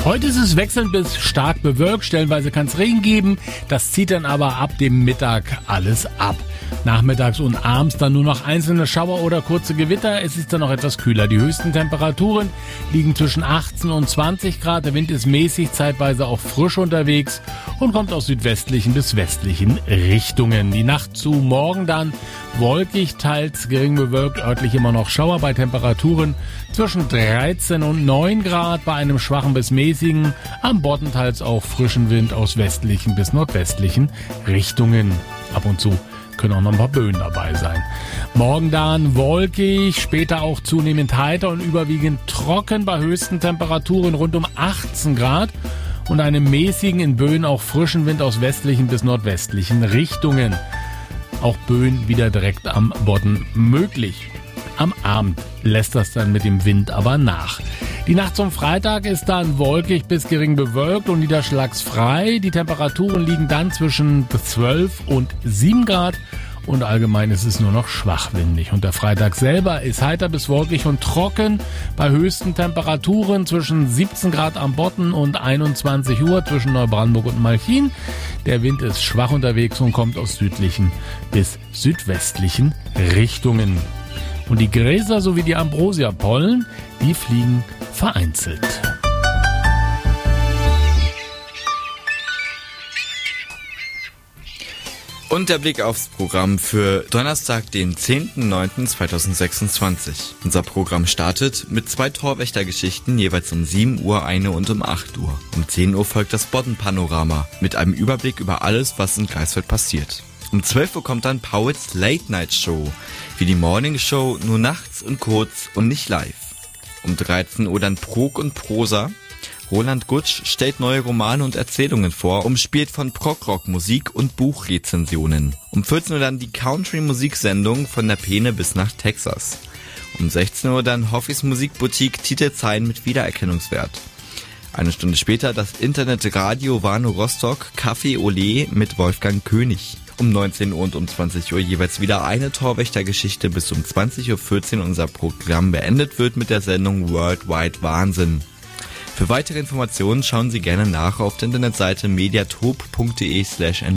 Heute ist es wechselnd bis stark bewölkt, stellenweise kann es Regen geben, das zieht dann aber ab dem Mittag alles ab. Nachmittags und abends dann nur noch einzelne Schauer oder kurze Gewitter, es ist dann noch etwas kühler. Die höchsten Temperaturen liegen zwischen 18 und 20 Grad, der Wind ist mäßig, zeitweise auch frisch unterwegs und kommt aus südwestlichen bis westlichen Richtungen. Die Nacht zu morgen dann wolkig, teils gering bewölkt, örtlich immer noch Schauer bei Temperaturen zwischen 13 und 9 Grad, bei einem schwachen bis mäßigen, am Bodden teils auch frischen Wind aus westlichen bis nordwestlichen Richtungen. Ab und zu können auch noch ein paar Böen dabei sein. Morgen dann wolkig, später auch zunehmend heiter und überwiegend trocken bei höchsten Temperaturen rund um 18 Grad und einem mäßigen, in Böen auch frischen Wind aus westlichen bis nordwestlichen Richtungen. Auch Böen wieder direkt am Bodden möglich. Am Abend lässt das dann mit dem Wind aber nach. Die Nacht zum Freitag ist dann wolkig bis gering bewölkt und niederschlagsfrei. Die Temperaturen liegen dann zwischen 12 und 7 Grad und allgemein ist es nur noch schwachwindig. Und der Freitag selber ist heiter bis wolkig und trocken bei höchsten Temperaturen zwischen 17 Grad am Bodden und 21 Uhr zwischen Neubrandenburg und Malchin. Der Wind ist schwach unterwegs und kommt aus südlichen bis südwestlichen Richtungen. Und die Gräser sowie die Ambrosia-Pollen, die fliegen vereinzelt. Und der Blick aufs Programm für Donnerstag, den 10.09.2026. Unser Programm startet mit 2 Torwächtergeschichten, jeweils um 7 Uhr eine und um 8 Uhr. Um 10 Uhr folgt das Bodden-Panorama mit einem Überblick über alles, was in Greifswald passiert. Um 12 Uhr kommt dann Pauls Late Night Show, wie die Morning Show, nur nachts und kurz und nicht live. Um 13 Uhr dann Prog und Prosa. Roland Gutsch stellt neue Romane und Erzählungen vor, umspielt von Prog-Rock-Musik und Buchrezensionen. Um 14 Uhr dann die Country-Musiksendung von der Peene bis nach Texas. Um 16 Uhr dann Hoffis Musikboutique Titelzeilen mit Wiedererkennungswert. Eine Stunde später das Internetradio Warnow Rostock Café Olé mit Wolfgang König. Um 19 Uhr und um 20 Uhr jeweils wieder eine Torwächtergeschichte, bis um 20.14 Uhr unser Programm beendet wird mit der Sendung Worldwide Wahnsinn. Für weitere Informationen schauen Sie gerne nach auf der Internetseite mediatop.de/NWZ.